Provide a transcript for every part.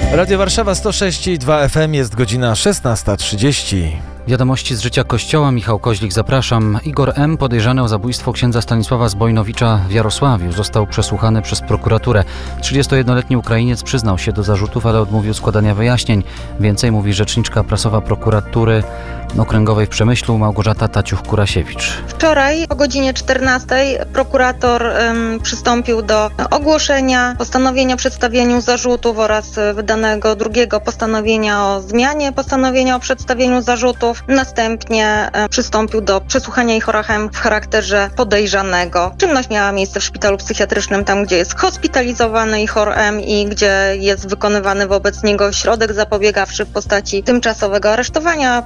Radio Warszawa 106,2 FM, jest godzina 16:30. Wiadomości z życia Kościoła. Michał Koźlik, zapraszam. Igor M., podejrzany o zabójstwo księdza Stanisława Zbojnowicza w Jarosławiu, został przesłuchany przez prokuraturę. 31-letni Ukrainiec przyznał się do zarzutów, ale odmówił składania wyjaśnień. Więcej mówi rzeczniczka prasowa prokuratury okręgowej w Przemyślu, Małgorzata Taciuch-Kurasiewicz. Wczoraj o godzinie 14 prokurator przystąpił do ogłoszenia postanowienia o przedstawieniu zarzutów oraz wydanego drugiego postanowienia o zmianie postanowienia o przedstawieniu zarzutów. Następnie przystąpił do przesłuchania Ihora M. w charakterze podejrzanego. Czynność miała miejsce w szpitalu psychiatrycznym, tam gdzie jest hospitalizowany Ihor M. i gdzie jest wykonywany wobec niego środek zapobiegawczy w postaci tymczasowego aresztowania.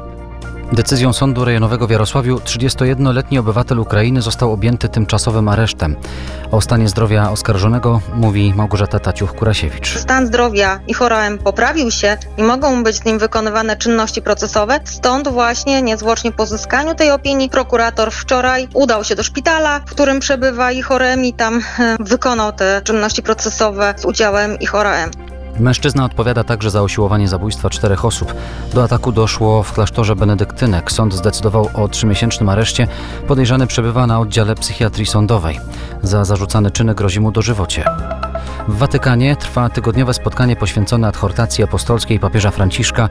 Decyzją Sądu Rejonowego w Jarosławiu 31-letni obywatel Ukrainy został objęty tymczasowym aresztem. O stanie zdrowia oskarżonego mówi Małgorzata Taciuch-Kurasiewicz. Stan zdrowia Ihora M. poprawił się i mogą być z nim wykonywane czynności procesowe. Stąd właśnie niezwłocznie po uzyskaniu tej opinii prokurator wczoraj udał się do szpitala, w którym przebywa Ihor M. i tam wykonał te czynności procesowe z udziałem Ihora M. Mężczyzna odpowiada także za usiłowanie zabójstwa 4 osób. Do ataku doszło w klasztorze benedyktynek. Sąd zdecydował o 3-miesięcznym areszcie. Podejrzany przebywa na oddziale psychiatrii sądowej. Za zarzucane czyny grozi mu dożywocie. W Watykanie trwa tygodniowe spotkanie poświęcone adhortacji apostolskiej papieża Franciszka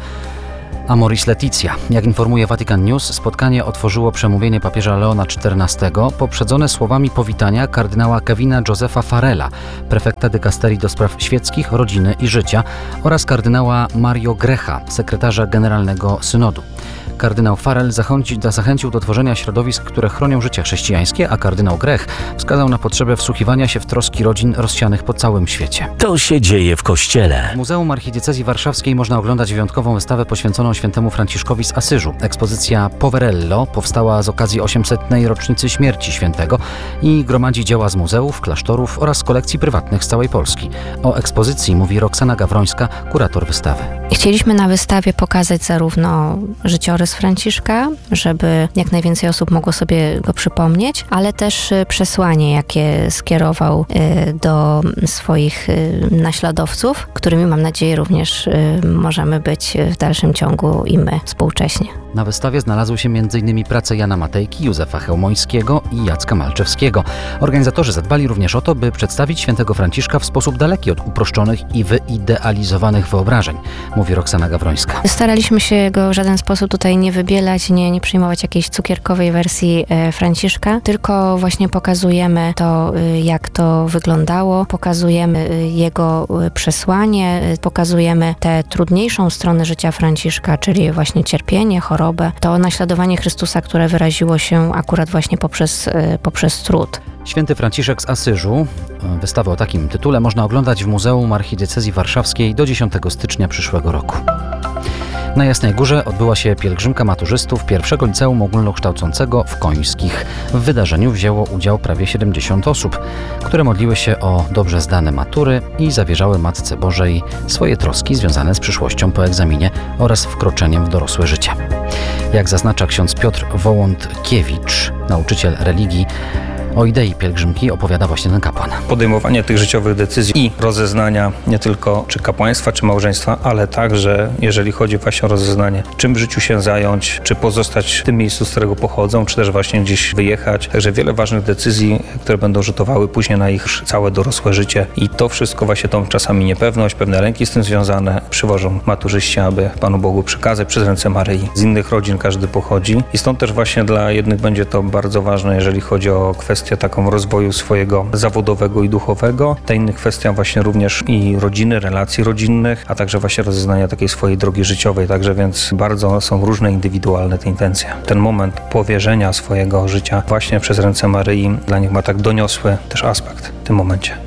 Amoris Laetitia. Jak informuje Vatican News, spotkanie otworzyło przemówienie papieża Leona XIV, poprzedzone słowami powitania kardynała Kevina Josepha Farrella, prefekta dykasterii do spraw świeckich, rodziny i życia, oraz kardynała Mario Grecha, sekretarza generalnego synodu. Kardynał Farrell zachęcił do tworzenia środowisk, które chronią życie chrześcijańskie, a kardynał Grech wskazał na potrzebę wsłuchiwania się w troski rodzin rozsianych po całym świecie. To się dzieje w Kościele. W Muzeum Archidiecezji Warszawskiej można oglądać wyjątkową wystawę poświęconą świętemu Franciszkowi z Asyżu. Ekspozycja Poverello powstała z okazji 800. rocznicy śmierci świętego i gromadzi dzieła z muzeów, klasztorów oraz kolekcji prywatnych z całej Polski. O ekspozycji mówi Roxana Gawrońska, kurator wystawy. Chcieliśmy na wystawie pokazać zarówno życiorys Franciszka, żeby jak najwięcej osób mogło sobie go przypomnieć, ale też przesłanie, jakie skierował do swoich naśladowców, którymi mam nadzieję również możemy być w dalszym ciągu i my współcześnie. Na wystawie znalazły się m.in. prace Jana Matejki, Józefa Chełmońskiego i Jacka Malczewskiego. Organizatorzy zadbali również o to, by przedstawić świętego Franciszka w sposób daleki od uproszczonych i wyidealizowanych wyobrażeń, mówi Roxana Gawrońska. Staraliśmy się go w żaden sposób tutaj nie wybielać, nie przyjmować jakiejś cukierkowej wersji Franciszka, tylko właśnie pokazujemy to, jak to wyglądało, pokazujemy jego przesłanie, pokazujemy tę trudniejszą stronę życia Franciszka, czyli właśnie cierpienie, chorobę, to naśladowanie Chrystusa, które wyraziło się akurat właśnie poprzez trud. Święty Franciszek z Asyżu. Wystawę o takim tytule można oglądać w Muzeum Archidiecezji Warszawskiej do 10 stycznia przyszłego roku. Na Jasnej Górze odbyła się pielgrzymka maturzystów pierwszego liceum ogólnokształcącego w Końskich. W wydarzeniu wzięło udział prawie 70 osób, które modliły się o dobrze zdane matury i zawierzały Matce Bożej swoje troski związane z przyszłością po egzaminie oraz wkroczeniem w dorosłe życie. Jak zaznacza ksiądz Piotr Wołądkiewicz, nauczyciel religii, o idei pielgrzymki opowiada właśnie ten kapłan. Podejmowanie tych życiowych decyzji i rozeznania nie tylko czy kapłaństwa, czy małżeństwa, ale także jeżeli chodzi właśnie o rozeznanie, czym w życiu się zająć, czy pozostać w tym miejscu, z którego pochodzą, czy też właśnie gdzieś wyjechać. Także wiele ważnych decyzji, które będą rzutowały później na ich całe dorosłe życie i to wszystko właśnie tą czasami niepewność, pewne lęki z tym związane przywożą maturzyści, aby Panu Bogu przekazać przez ręce Maryi. Z innych rodzin każdy pochodzi i stąd też właśnie dla jednych będzie to bardzo ważne, jeżeli chodzi o kwestię taką rozwoju swojego zawodowego i duchowego. Ta inna kwestia właśnie również i rodziny, relacji rodzinnych, a także właśnie rozeznania takiej swojej drogi życiowej. Także więc bardzo są różne indywidualne te intencje. Ten moment powierzenia swojego życia właśnie przez ręce Maryi dla nich ma tak doniosły też aspekt w tym momencie.